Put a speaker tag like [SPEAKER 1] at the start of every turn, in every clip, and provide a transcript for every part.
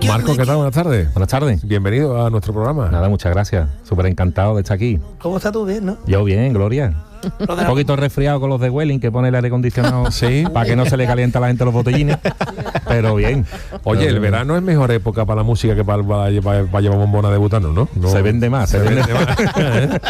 [SPEAKER 1] Marco, ¿qué tal? Buenas tardes.
[SPEAKER 2] Buenas tardes.
[SPEAKER 1] Bienvenido a nuestro programa.
[SPEAKER 2] Nada, muchas gracias. Súper encantado de estar aquí.
[SPEAKER 3] ¿Cómo estás tú? Bien, ¿no?
[SPEAKER 2] Yo bien, Gloria. Un poquito resfriado con los de Welling, que pone el aire acondicionado
[SPEAKER 1] sí,
[SPEAKER 2] para que no se le calienta a la gente los botellines, pero bien.
[SPEAKER 1] Oye, el verano es mejor época para la música que para llevar bombona de butano, ¿no?
[SPEAKER 2] Se vende más, se vende más.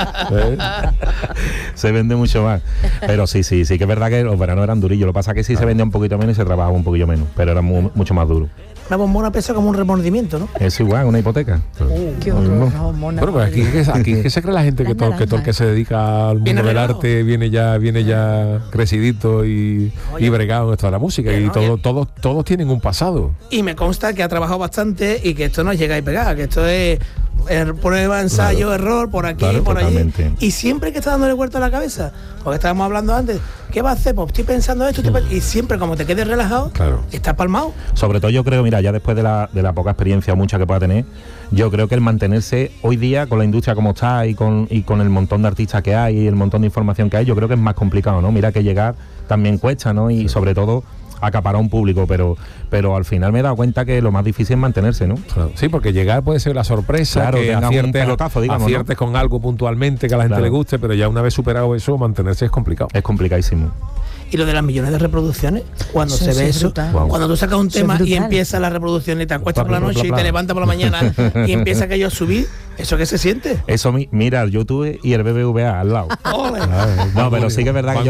[SPEAKER 2] Se vende mucho más. Pero sí que es verdad que los veranos eran durillos. Lo que pasa es que sí se vendía un poquito menos y se trabajaba un poquito menos, pero era mucho más duro.
[SPEAKER 3] Una bombona pesa como un remordimiento, ¿no?
[SPEAKER 2] Es igual, una hipoteca.
[SPEAKER 4] Qué horror, una bombona.
[SPEAKER 1] Bueno, pues aquí ¿qué se cree la gente que todo el que se dedica al mundo del arte viene ya crecidito y bregado en esto de la música? Y todos tienen un pasado.
[SPEAKER 3] Y me consta que ha trabajado bastante y que esto no es llegar y pegar, que esto es prueba, ensayo, error, por aquí, por allí. Y siempre que está dándole vuelta a la cabeza, porque estábamos hablando antes, ¿qué va a hacer? Pues estoy pensando esto, y siempre como te quedes relajado, estás palmado.
[SPEAKER 2] Sobre todo yo creo, mira, ya después de la poca experiencia o mucha que pueda tener, yo creo que el mantenerse hoy día con la industria como está y con el montón de artistas que hay y el montón de información que hay, yo creo que es más complicado, ¿no? Mira que llegar también cuesta, ¿no? Y sobre todo acaparar a un público, pero al final me he dado cuenta que lo más difícil es mantenerse, ¿no?
[SPEAKER 1] Claro. Sí, porque llegar puede ser la sorpresa,
[SPEAKER 2] claro,
[SPEAKER 1] que aciertes
[SPEAKER 2] ¿no?
[SPEAKER 1] con algo puntualmente que a la gente le guste, pero ya una vez superado eso, mantenerse es complicado.
[SPEAKER 2] Es complicadísimo.
[SPEAKER 3] Y lo de las millones de reproducciones, cuando se ve eso, cuando tú sacas un tema y empieza la reproducción y te acuestas por la noche y te levantas por la mañana y empieza aquello a subir, ¿eso qué se siente?
[SPEAKER 2] Eso, mira, el YouTube y el BBVA al lado. No, pero sí que es verdad que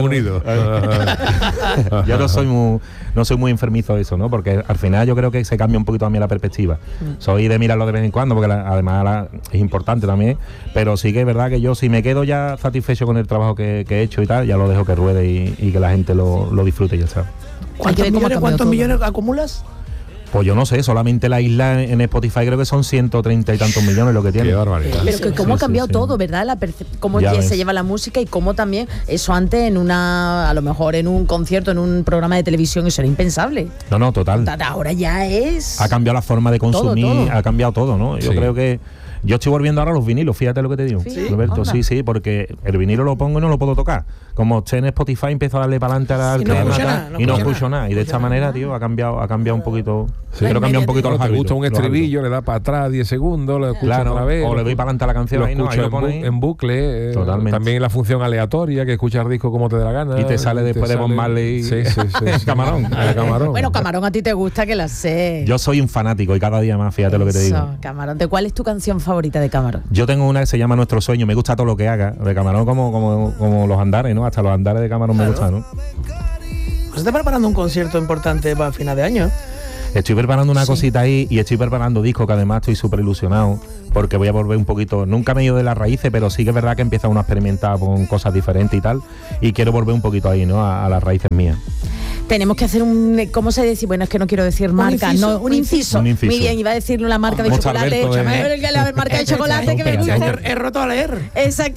[SPEAKER 2] yo no soy muy enfermizo de eso, ¿no? Porque al final yo creo que se cambia un poquito a mí la perspectiva. Soy de mirarlo de vez en cuando, porque además es importante también, pero sí que es verdad que yo si me quedo ya satisfecho con el trabajo que he hecho y tal, ya lo dejo que ruede y que la gente lo disfrute y ya está.
[SPEAKER 3] ¿Cuántos millones acumulas?
[SPEAKER 2] Pues yo no sé, solamente la isla en Spotify creo que son 130 y tantos millones lo que tiene.
[SPEAKER 1] Qué barbaridad.
[SPEAKER 4] Pero que cómo ha cambiado todo, ¿verdad? Cómo se lleva la música y cómo también eso antes a lo mejor en un concierto, en un programa de televisión, eso era impensable.
[SPEAKER 2] No, total.
[SPEAKER 4] Ahora ya es...
[SPEAKER 2] Ha cambiado la forma de consumir, todo. Ha cambiado todo, ¿no? Yo creo que... Yo estoy volviendo ahora a los vinilos, fíjate lo que te digo, Roberto, sí, porque el vinilo lo pongo y no lo puedo tocar. Como esté en Spotify empiezo a darle para adelante al tema y no escucho nada. Y de esta manera, tío, ha cambiado un poquito. Pero cambia un poquito los hábitos.
[SPEAKER 1] Te gusta un estribillo, le da para atrás 10 segundos, lo escuchas otra vez.
[SPEAKER 2] O le doy para adelante a la canción, ahí
[SPEAKER 1] en bucle.
[SPEAKER 2] Totalmente.
[SPEAKER 1] También la función aleatoria, que escuchas el disco como te dé la gana.
[SPEAKER 2] Y te sale después de Bob Marley.
[SPEAKER 1] Sí.
[SPEAKER 2] Camarón.
[SPEAKER 4] Bueno, Camarón, a ti te gusta, que la sé.
[SPEAKER 2] Yo soy un fanático y cada día más, fíjate lo que te digo.
[SPEAKER 4] Camarón, ¿cuál es tu canción favorita de Camarón?
[SPEAKER 2] Yo tengo una que se llama Nuestro Sueño, me gusta todo lo que haga, de Camarón como los andares, ¿no? Hasta los andares de Camarón me gustan, ¿no?
[SPEAKER 3] Pues está preparando un concierto importante para final de año.
[SPEAKER 2] Estoy preparando una cosita ahí y estoy preparando disco, que además estoy súper ilusionado porque voy a volver un poquito, nunca me he ido de las raíces, pero sí que es verdad que empieza uno a experimentar con cosas diferentes y tal, y quiero volver un poquito ahí, ¿no? A las raíces mías.
[SPEAKER 4] Tenemos que hacer ¿cómo se dice? Bueno, es que no quiero decir marca, un inciso. Muy bien, iba a decir la marca de chocolate. La marca de chocolate que me gusta.
[SPEAKER 3] He roto a leer.
[SPEAKER 4] Exacto.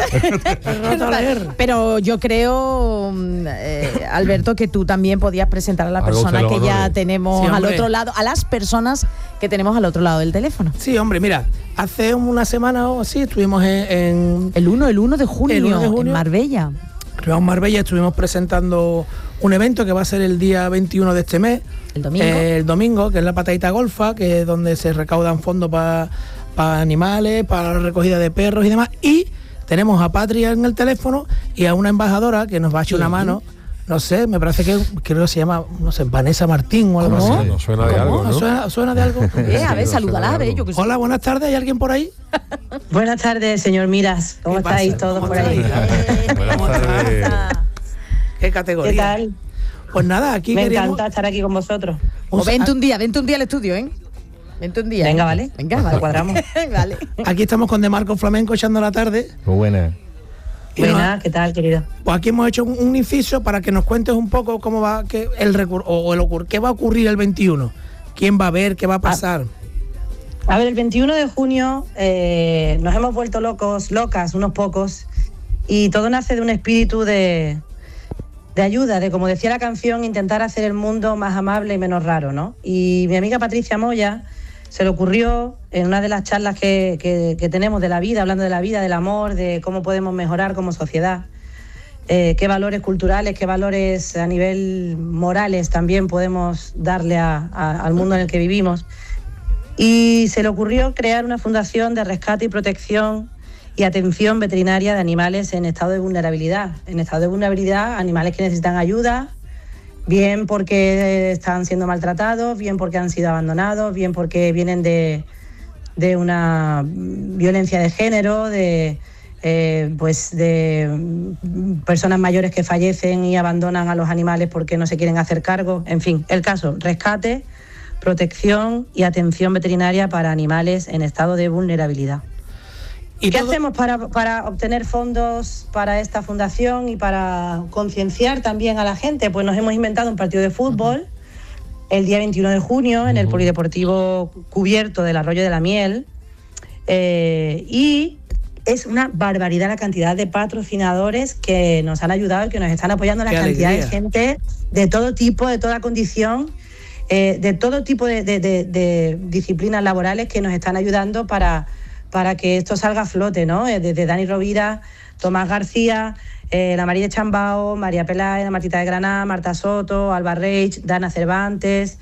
[SPEAKER 4] Pero yo creo, Alberto, que tú también podías presentar a la persona que ya tenemos al otro lado, a las personas que tenemos al otro lado del teléfono.
[SPEAKER 3] Sí, hombre, mira, hace una semana o así estuvimos en
[SPEAKER 4] el 1 de junio en Marbella.
[SPEAKER 3] En Marbella estuvimos presentando un evento que va a ser el día 21 de este mes. El domingo, que es la Patadita Golfa, que es donde se recaudan fondos para animales, para la recogida de perros y demás. Y tenemos a Patria en el teléfono y a una embajadora que nos va a echar una mano. No sé, me parece que creo que se llama, no sé, Vanessa Martín o algo así.
[SPEAKER 1] No suena de algo, ¿no?
[SPEAKER 3] ¿Suena de algo?
[SPEAKER 4] A ver, salúdala, a ver.
[SPEAKER 3] Hola, buenas tardes, ¿hay alguien por ahí?
[SPEAKER 5] Buenas tardes, señor Miras. ¿Cómo estáis todos por ahí?
[SPEAKER 1] Buenas tardes.
[SPEAKER 3] ¿Qué categoría?
[SPEAKER 5] ¿Qué tal?
[SPEAKER 3] Pues nada, aquí
[SPEAKER 5] me encanta estar aquí con vosotros.
[SPEAKER 4] O vente un día al estudio, ¿eh? Vente un día.
[SPEAKER 5] Venga, vale. Cuadramos.
[SPEAKER 4] Vale.
[SPEAKER 3] Aquí estamos con De Marco Flamenco echando la tarde.
[SPEAKER 2] Muy buena.
[SPEAKER 5] Buenas, ¿qué tal, querido?
[SPEAKER 3] Pues aquí hemos hecho un inciso para que nos cuentes un poco cómo va qué va a ocurrir el 21. ¿Quién va a ver? ¿Qué va a pasar?
[SPEAKER 5] A ver, el 21 de junio nos hemos vuelto locas, unos pocos, y todo nace de un espíritu de ayuda, de, como decía la canción, intentar hacer el mundo más amable y menos raro, ¿no? Y mi amiga Patricia Moya se le ocurrió en una de las charlas que tenemos de la vida, hablando de la vida, del amor, de cómo podemos mejorar como sociedad, qué valores culturales, qué valores a nivel morales también podemos darle al mundo en el que vivimos. Y se le ocurrió crear una fundación de rescate y protección y atención veterinaria de animales en estado de vulnerabilidad. En estado de vulnerabilidad, animales que necesitan ayuda, bien porque están siendo maltratados, bien porque han sido abandonados, bien porque vienen de una violencia de género, de personas mayores que fallecen y abandonan a los animales porque no se quieren hacer cargo. En fin, el caso, rescate, protección y atención veterinaria para animales en estado de vulnerabilidad. ¿Y qué hacemos para obtener fondos para esta fundación y para concienciar también a la gente? Pues nos hemos inventado un partido de fútbol el día 21 de junio en el Polideportivo Cubierto del Arroyo de la Miel, y es una barbaridad la cantidad de patrocinadores que nos han ayudado y que nos están apoyando, la cantidad de gente de todo tipo, de toda condición, de todo tipo de disciplinas laborales que nos están ayudando para que esto salga a flote, ¿no? Desde Dani Rovira, Tomás García, la María de Chambao, María Peláez, la Martita de Granada, Marta Soto, Alba Reich, Dana Cervantes,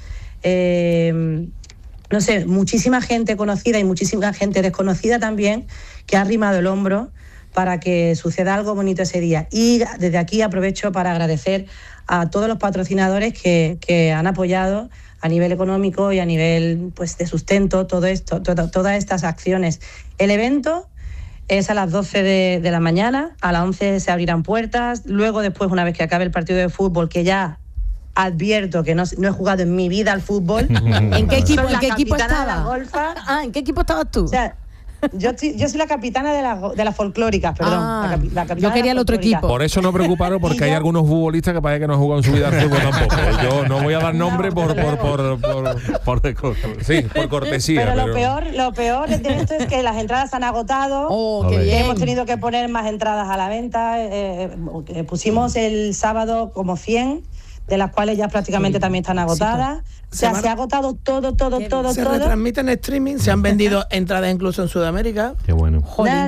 [SPEAKER 5] no sé, muchísima gente conocida y muchísima gente desconocida también que ha arrimado el hombro para que suceda algo bonito ese día. Y desde aquí aprovecho para agradecer a todos los patrocinadores que han apoyado a nivel económico y a nivel, pues, de sustento todo esto, todas estas acciones. El evento es a las 12 de la mañana, a las 11 se abrirán puertas, luego después, una vez que acabe el partido de fútbol, que ya advierto que no he jugado en mi vida al fútbol.
[SPEAKER 4] ¿En qué equipo estaba? ¿En qué equipo estabas tú?
[SPEAKER 5] O sea, yo soy la capitana de las folclóricas, perdón. La
[SPEAKER 4] yo quería el otro equipo.
[SPEAKER 1] Por eso no preocuparos, porque hay algunos futbolistas que parece que no han jugado en su vida al fútbol tampoco. Yo no voy a dar nombre por cortesía.
[SPEAKER 5] Pero lo peor de esto es que las entradas se han agotado.
[SPEAKER 4] Qué bien.
[SPEAKER 5] Hemos tenido que poner más entradas a la venta. Pusimos el sábado como 100, de las cuales ya prácticamente también están agotadas. O sea, se ha agotado todo.
[SPEAKER 3] Se retransmite en streaming, se han vendido entradas incluso en Sudamérica.
[SPEAKER 2] Qué bueno.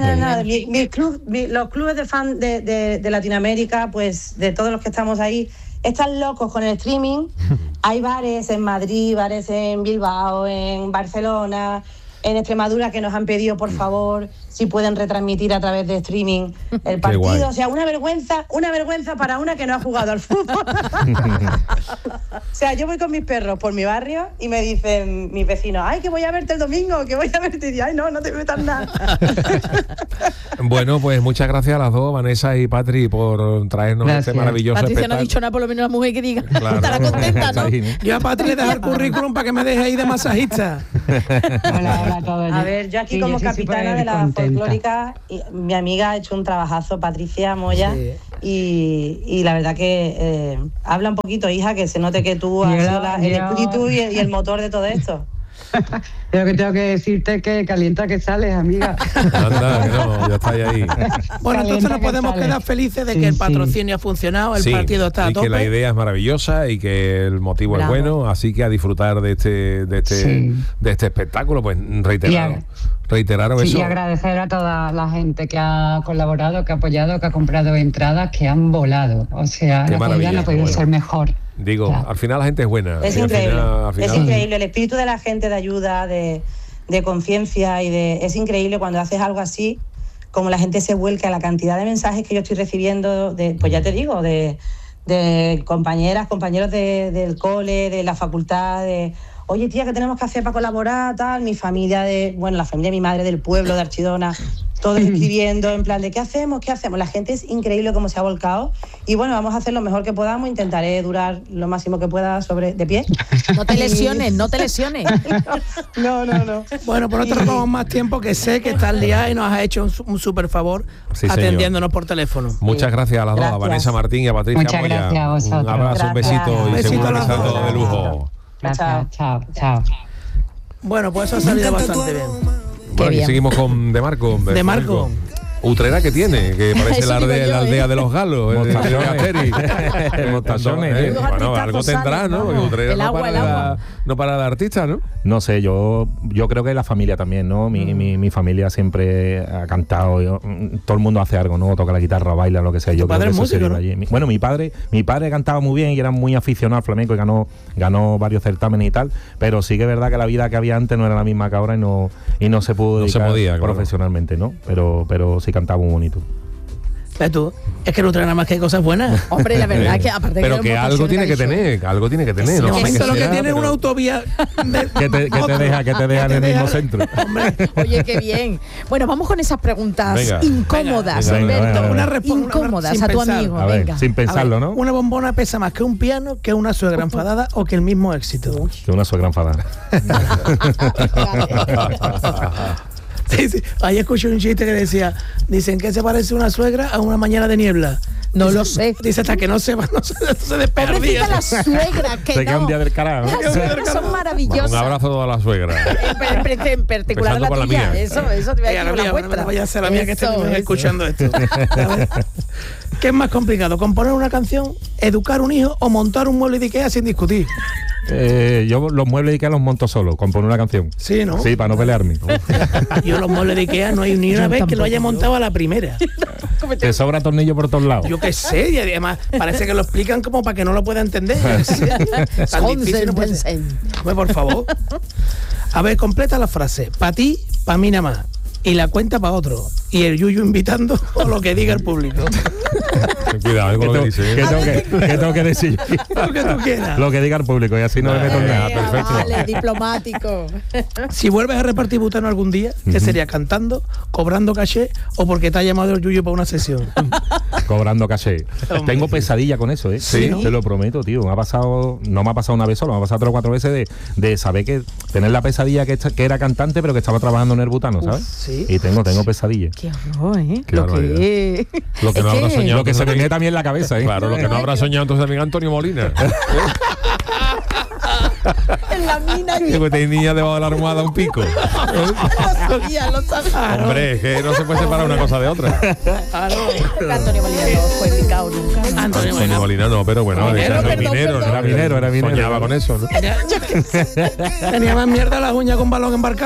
[SPEAKER 5] Los clubes de fan de Latinoamérica, pues de todos los que estamos ahí, están locos con el streaming. Hay bares en Madrid, bares en Bilbao, en Barcelona, en Extremadura, que nos han pedido, por favor, si pueden retransmitir a través de streaming el partido. O sea, una vergüenza para una que no ha jugado al fútbol. O sea, yo voy con mis perros por mi barrio y me dicen mis vecinos, ay, que voy a verte el domingo, que voy a verte. Y ay, no te metas nada.
[SPEAKER 1] Bueno, pues muchas gracias a las dos, Vanessa y Patri, por traernos este maravilloso
[SPEAKER 4] Patricia
[SPEAKER 1] espectáculo.
[SPEAKER 4] No ha dicho nada, por lo menos la mujer que diga. Claro. Estará contenta, ¿no?
[SPEAKER 3] Yo a Patri le dejo el currículum para que me deje ahí de masajista.
[SPEAKER 5] Hola a todos. A ver, yo aquí como capitana de la folclórica, mi amiga ha hecho un trabajazo, Patricia Moya, y la verdad que habla un poquito, hija, que se note que tú has sido el espíritu y el motor de todo esto.
[SPEAKER 6] Yo que tengo que decirte que calienta que sales, amiga.
[SPEAKER 1] Anda, que no, ya estáis ahí.
[SPEAKER 3] Bueno, entonces nos podemos quedar felices de que el patrocinio ha funcionado, el partido está a tope.
[SPEAKER 1] Y que la idea es maravillosa y que el motivo es bueno, así que a disfrutar de este espectáculo, pues reiteraron eso.
[SPEAKER 6] Y agradecer a toda la gente que ha colaborado, que ha apoyado, que ha comprado entradas, que han volado. O sea, la calidad no ha podido ser mejor.
[SPEAKER 1] Digo, al final la gente es buena.
[SPEAKER 5] Es increíble. Es increíble el espíritu de la gente de ayuda, de conciencia es increíble cuando haces algo así, como la gente se vuelca, la cantidad de mensajes que yo estoy recibiendo, pues ya te digo, de compañeros del cole, de la facultad, oye, tía, ¿qué tenemos que hacer para colaborar? Tal, la familia de mi madre del pueblo de Archidona, todos escribiendo en plan de ¿qué hacemos? La gente es increíble cómo se ha volcado y bueno, vamos a hacer lo mejor que podamos, intentaré durar lo máximo que pueda de pie.
[SPEAKER 4] No te lesiones.
[SPEAKER 5] No.
[SPEAKER 3] Bueno, por otro robamos más tiempo, que sé que estás liada y nos has hecho un súper favor atendiéndonos por teléfono.
[SPEAKER 1] Muchas gracias a las dos, a Vanessa Martín y a Patricia
[SPEAKER 6] Muchas
[SPEAKER 1] Moya.
[SPEAKER 6] Gracias a vosotros.
[SPEAKER 1] Un abrazo, un besito y seguro que está todo de lujo.
[SPEAKER 6] Gracias, chao.
[SPEAKER 3] Bueno, pues eso ha salido bastante bien.
[SPEAKER 1] Bueno, y seguimos con De Marco. Utrera que tiene, que parece la aldea de los galos, mostachones. Bueno, algo tendrá, ¿no? Porque Utrera no para de artista, ¿no?
[SPEAKER 2] No sé, yo creo que la familia también, ¿no? Mi familia siempre ha cantado, todo el mundo hace algo, ¿no? Toca la guitarra, baila, lo que sea. Yo creo que eso se lleva allí. Bueno, mi padre cantaba muy bien y era muy aficionado al flamenco y ganó varios certámenes y tal, pero sí que es verdad que la vida que había antes no era la misma que ahora y no se pudo dedicar profesionalmente, ¿no? Pero sí cantaba muy bonito.
[SPEAKER 3] Tú, es que no trae nada más que cosas buenas.
[SPEAKER 4] Hombre, la verdad es que aparte
[SPEAKER 1] pero que algo tiene que tener, algo tiene que tener.
[SPEAKER 3] De momento lo que tiene es una autovía
[SPEAKER 2] que te deja en el mismo centro.
[SPEAKER 4] Oye, qué bien. Bueno, vamos con esas preguntas incómodas, Alberto.
[SPEAKER 3] Una respuesta
[SPEAKER 4] incómodas a tu amigo.
[SPEAKER 2] A ver, sin pensarlo, ¿no?
[SPEAKER 3] Una bombona pesa más que un piano, que una suegra enfadada o que el mismo éxito.
[SPEAKER 2] Que una suegra enfadada.
[SPEAKER 3] Sí. Ahí escuché un chiste que dicen que se parece una suegra a una mañana de niebla.
[SPEAKER 4] No lo sé.
[SPEAKER 3] Dice hasta que no se desperdía.
[SPEAKER 4] Pobrecita la suegra, que
[SPEAKER 2] se queda un día del carajo.
[SPEAKER 4] Las suegras son maravillosas.
[SPEAKER 1] Un abrazo a toda la suegra.
[SPEAKER 4] En particular la tuya. Eso te voy a decir una muestra.
[SPEAKER 3] Vaya a ser la mía que esté escuchando esto. ¿Qué es más complicado? ¿Componer una canción, educar un hijo o montar un mueble de Ikea sin discutir?
[SPEAKER 2] Yo los muebles de Ikea los monto solo, componer una canción.
[SPEAKER 3] Sí, ¿no?
[SPEAKER 2] Sí, para no pelearme.
[SPEAKER 3] Yo los muebles de Ikea no hay ni una vez que lo haya montado a la primera.
[SPEAKER 2] Te sobra tornillo por todos lados.
[SPEAKER 3] Yo qué sé, y además parece que lo explican como para que no lo pueda entender. Tan difícil no puede ser. Por favor. A ver, completa la frase. Para ti, para mí nada más. Y la cuenta para otro. Y el yuyu invitando o lo que diga el público.
[SPEAKER 1] Cuidado con lo que dice.
[SPEAKER 2] ¿Qué tengo que decir?
[SPEAKER 3] Lo que tú quieras.
[SPEAKER 2] Lo que diga el público y así no le meto nada. Perfecto.
[SPEAKER 4] Vale, diplomático.
[SPEAKER 3] Si vuelves a repartir butano algún día, ¿qué sería? ¿Cantando, cobrando caché o porque te ha llamado el yuyu para una sesión?
[SPEAKER 2] Cobrando caché. Tengo pesadilla con eso, ¿eh?
[SPEAKER 3] Sí,
[SPEAKER 2] te lo prometo, tío. No me ha pasado una vez solo, me ha pasado 3 o 4 veces de saber que tener la pesadilla que era cantante pero que estaba trabajando en el butano, ¿sabes?
[SPEAKER 3] Sí.
[SPEAKER 2] Y tengo pesadilla.
[SPEAKER 4] Qué horror, ¿eh?
[SPEAKER 1] Lo que no habrá soñado.
[SPEAKER 2] Lo que se me mete también en la cabeza, ¿eh?
[SPEAKER 1] Claro, lo que no habrá soñado entonces amigo Antonio Molina.
[SPEAKER 4] En la mina
[SPEAKER 1] que tenía debajo de la almohada un pico.
[SPEAKER 4] lo sabía.
[SPEAKER 1] Hombre, es que no se puede separar una cosa de otra.
[SPEAKER 4] Antonio Molina no fue picado nunca.
[SPEAKER 1] Antonio Molina no, pero bueno, era minero.
[SPEAKER 2] Soñaba
[SPEAKER 1] con eso, ¿no?
[SPEAKER 3] Tenía más mierda las uñas con balón embarcado.